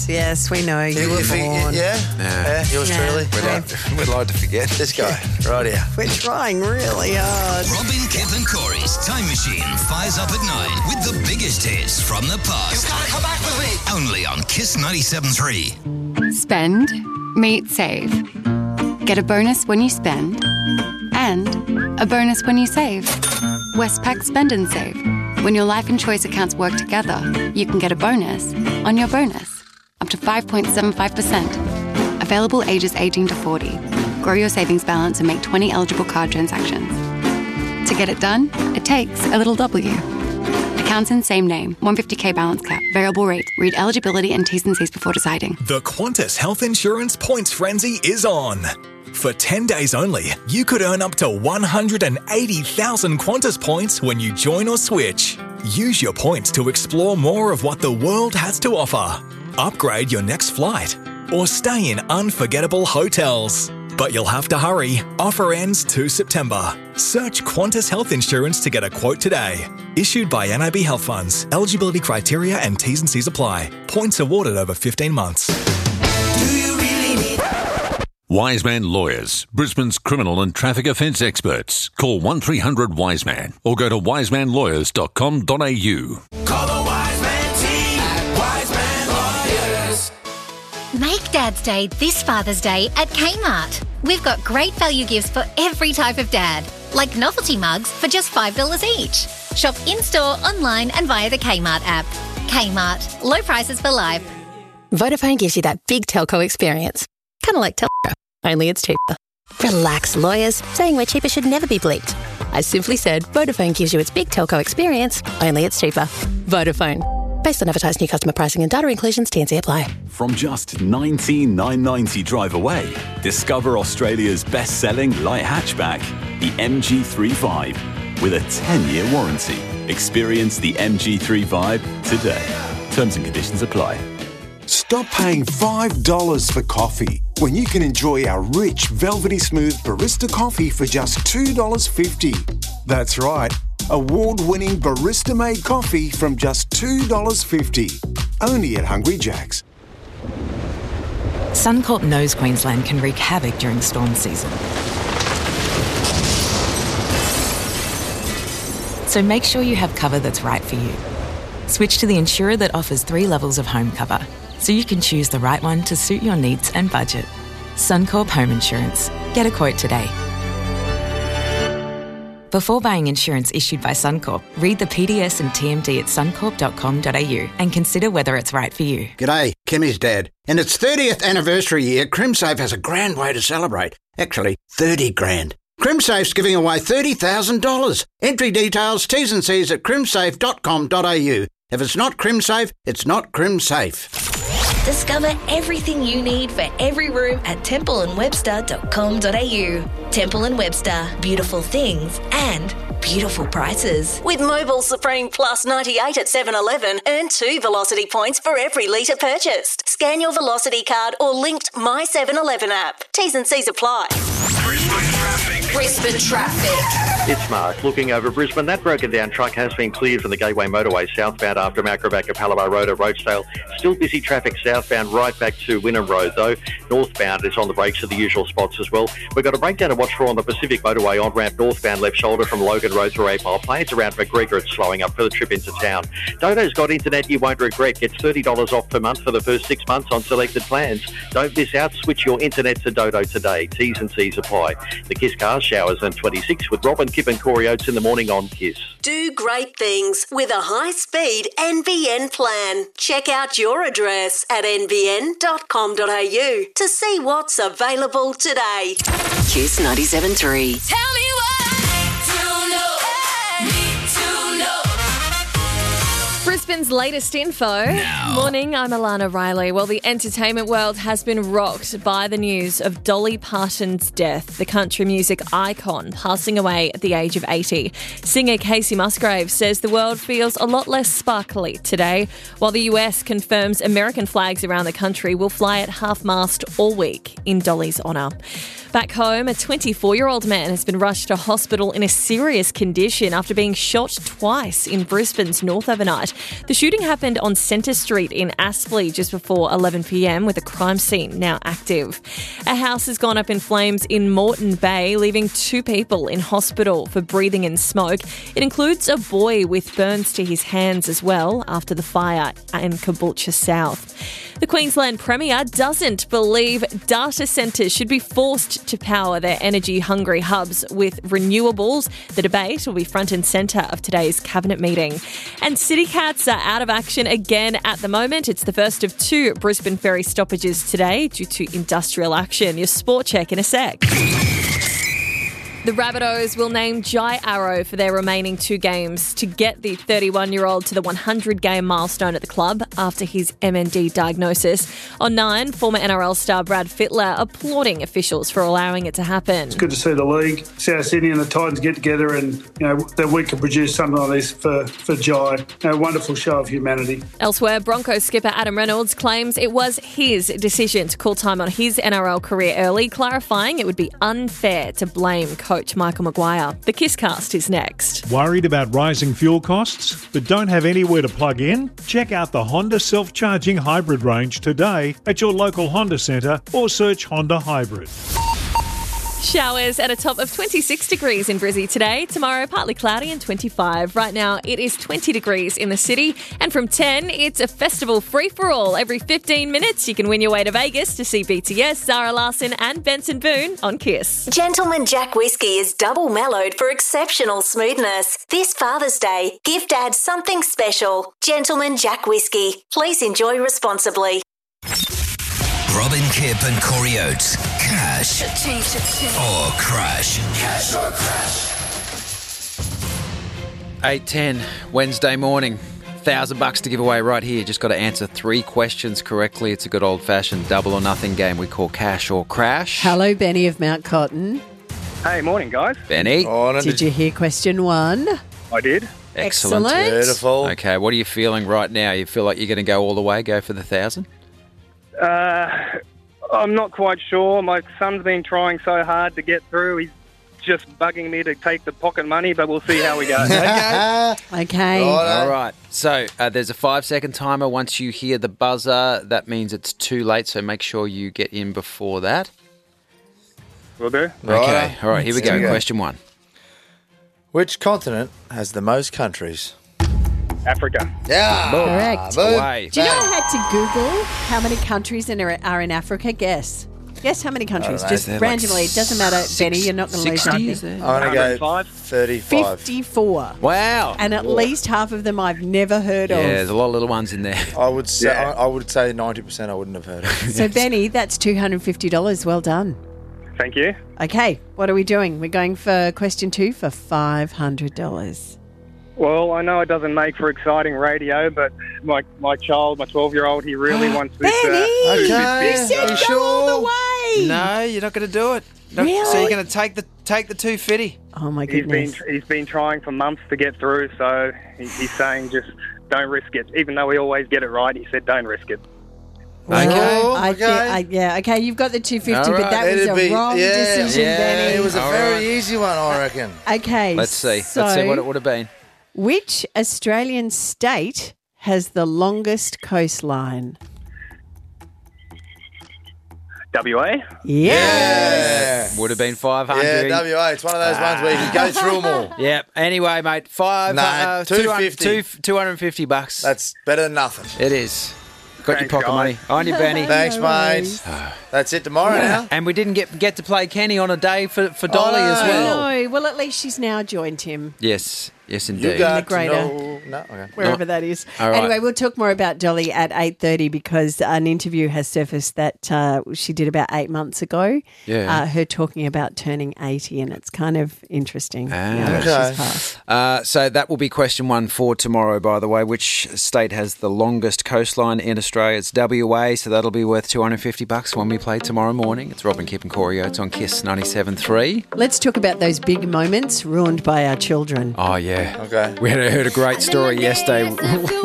Yes, we know you were born. Yeah, yours truly. We'd like to forget. This guy, right here. We're trying really hard. Robin, Kip and Corey's Time Machine fires up at 9 with the biggest hits from the past. You gotta come back with me. Only on Kiss 97.3. Spend, meet, save. Get a bonus when you spend and a bonus when you save. Westpac Spend and Save. When your life and choice accounts work together, you can get a bonus on your bonus. Up to 5.75%. Available ages 18 to 40. Grow your savings balance and make 20 eligible card transactions. To get it done, it takes a little W. Accounts in same name. 150k balance cap. Variable rate. Read eligibility and T's and C's before deciding. The Qantas Health Insurance Points Frenzy is on. For 10 days only, you could earn up to 180,000 Qantas points when you join or switch. Use your points to explore more of what the world has to offer. Upgrade your next flight or stay in unforgettable hotels. But you'll have to hurry. Offer ends 2 September. Search Qantas Health Insurance to get a quote today. Issued by NIB Health Funds. Eligibility criteria and T's and C's apply. Points awarded over 15 months. Do you really need... Wiseman Lawyers, Brisbane's criminal and traffic offence experts. Call 1300 Wiseman or go to wisemanlawyers.com.au. Call the Wiseman team at Wiseman Lawyers. Make Dad's Day this Father's Day at Kmart. We've got great value gifts for every type of dad, like novelty mugs for just $5 each. Shop in-store, online and via the Kmart app. Kmart. Low prices for life. Vodafone gives you that big telco experience. Kind of like telco, only it's cheaper. Relax, lawyers. Saying we're cheaper should never be bleeped. I simply said Vodafone gives you its big telco experience, only it's cheaper. Vodafone. Based on advertised new customer pricing and data inclusions, T&C apply. From just $19,990 drive away, discover Australia's best-selling light hatchback, the MG3 with a 10-year warranty. Experience the MG3 Vibe today. Terms and conditions apply. Stop paying $5 for coffee when you can enjoy our rich, velvety smooth barista coffee for just $2.50. That's right, award-winning barista-made coffee from just $2.50. Only at Hungry Jack's. Suncorp knows Queensland can wreak havoc during storm season. So make sure you have cover that's right for you. Switch to the insurer that offers 3 levels of home cover, so you can choose the right one to suit your needs and budget. Suncorp Home Insurance. Get a quote today. Before buying insurance issued by Suncorp, read the PDS and TMD at suncorp.com.au and consider whether it's right for you. G'day, Kimmy's dad. In its 30th anniversary year, CrimSafe has a grand way to celebrate. Actually, 30 grand. CrimSafe's giving away $30,000. Entry details, T's and C's at crimsafe.com.au. If it's not CrimSafe, it's not CrimSafe. Discover everything you need for every room at templeandwebster.com.au. Temple & Webster. Beautiful things and beautiful prices. With Mobile Supreme Plus 98 at 7-Eleven, earn 2 Velocity points for every litre purchased. Scan your Velocity card or linked My 7-Eleven app. T's and C's apply. Brisbane traffic. It's Mark. Looking over Brisbane, that broken down truck has been cleared from the Gateway Motorway southbound after Macrovac at Palabar Road at Roachdale. Still busy traffic southbound right back to Wynnum Road though. Northbound is on the brakes at the usual spots as well. We've got a breakdown to watch for on the Pacific Motorway on-ramp northbound left shoulder from Logan Road through Apile Plains around McGregor. It's slowing up for the trip into town. Dodo's got internet you won't regret. Gets $30 off per month for the first 6 months on selected plans. Don't miss out. Switch your internet to Dodo today. T's and C's apply. The Kiss Cars Showers and 26 with Robin, Kip and Corey Oates in the morning on Kiss. Do great things with a high-speed NBN plan. Check out your address at nbn.com.au to see what's available today. Kiss 97.3. Tell me what need to know. Brisbane's latest info. Now. Morning, I'm Alana Riley. Well, the entertainment world has been rocked by the news of Dolly Parton's death, the country music icon passing away at the age of 80. Singer Casey Musgrave says the world feels a lot less sparkly today, while the US confirms American flags around the country will fly at half-mast all week in Dolly's honour. Back home, a 24-year-old man has been rushed to hospital in a serious condition after being shot twice in Brisbane's north overnight. The shooting happened on Centre Street in Aspley just before 11 p.m, with a crime scene now active. A house has gone up in flames in Moreton Bay, leaving 2 people in hospital for breathing in smoke. It includes a boy with burns to his hands as well after the fire in Caboolture South. The Queensland Premier doesn't believe data centres should be forced to power their energy-hungry hubs with renewables. The debate will be front and centre of today's cabinet meeting. And City Cats are out of action again at the moment. It's the first of 2 Brisbane ferry stoppages today due to industrial action. Your sport check in a sec. The Rabbitohs will name Jai Arrow for their remaining 2 games to get the 31-year-old to the 100-game milestone at the club after his MND diagnosis. On 9, former NRL star Brad Fittler applauding officials for allowing it to happen. It's good to see the league, South Sydney and the Titans get together and, that we can produce something like this for Jai. A wonderful show of humanity. Elsewhere, Broncos skipper Adam Reynolds claims it was his decision to call time on his NRL career early, clarifying it would be unfair to blame Coach Michael Maguire. The Kisscast is next. Worried about rising fuel costs but don't have anywhere to plug in? Check out the Honda self-charging hybrid range today at your local Honda centre or search Honda Hybrid. Showers at a top of 26 degrees in Brizzy today. Tomorrow, partly cloudy and 25. Right now, it is 20 degrees in the city. And from 10, it's a festival free-for-all. Every 15 minutes, you can win your way to Vegas to see BTS, Zara Larsson and Benson Boone on Kiss. Gentleman Jack Whiskey is double mellowed for exceptional smoothness. This Father's Day, give Dad something special. Gentleman Jack Whiskey. Please enjoy responsibly. Robin Kipp and Corey Oates. Cash or crash. Cash or crash. 8:10 Wednesday morning. $1,000 to give away right here. Just got to answer 3 questions correctly. It's a good old-fashioned double or nothing game we call cash or crash. Hello, Benny of Mount Cotton. Hey, morning, guys. Benny. Did you hear question 1? I did. Excellent. Beautiful. Okay, what are you feeling right now? You feel like you're going to go all the way, go for the 1,000? I'm not quite sure. My son's been trying so hard to get through. He's just bugging me to take the pocket money, but we'll see how we go. Okay. All right. So there's a 5-second timer. Once you hear the buzzer, that means it's too late, so make sure you get in before that. Will do. Okay. All right, here we go. Question 1. Which continent has the most countries? Africa. Yeah. Correct. Away. Do you know I had to Google how many countries are in Africa? Guess how many countries? know. Just They're randomly. like it doesn't matter, Benny. You're not going to lose 60, anything. is there? I'm going to go 105. 35. 54. Wow. And at least half of them I've never heard Yeah, of. there's a lot of little ones in there. I would say 90% I wouldn't have heard of. So, Benny, that's $250. Well done. Thank you. Okay, what are we doing? We're going for question 2 for $500. Well, I know it doesn't make for exciting radio, but my child, my 12-year-old, he really wants this. Benny! Okay. You said Are you go all the sure? way! No, you're not going to do it. No, Really? So you're going to take the 250. Oh, my He's goodness. been trying for months to get through, so he's saying just don't risk it. Even though we always get it right, he said don't risk it. Okay, you've got the 250, All but right, that was it'd a be- wrong decision, yeah, Benny. It was a All very right. easy one, I reckon. Okay, Let's see. So, Let's see what it would have been. which Australian state has the longest coastline? WA? Yes. Would have been 500. Yeah, WA. It's one of those ones where you can go through them all. Yep. Anyway, mate, Nah, 250. $250. That's better than nothing. It is. Got Thanks, your pocket guys. money. On you, Benny. Thanks, No mate. worries. That's it tomorrow now. And we didn't get to play Kenny on a day for Dolly as well. No, well, at least she's now joined him. Yes, You indeed. got the greater- to know. No, okay. Wherever that is. All right. Anyway, we'll talk more about Dolly at 8:30 because an interview has surfaced that she did about 8 months ago. Yeah. Her talking about turning 80, and it's kind of interesting. Ah. now that Okay. she's passed. So that will be question 1 for tomorrow, by the way. Which state has the longest coastline in Australia? It's WA, so that'll be worth $250 when we play tomorrow morning. It's Robin Kipp and Corey Oates on Kiss 97.3. Let's talk about those big moments ruined by our children. Oh, yeah. Okay. We heard a great story yesterday.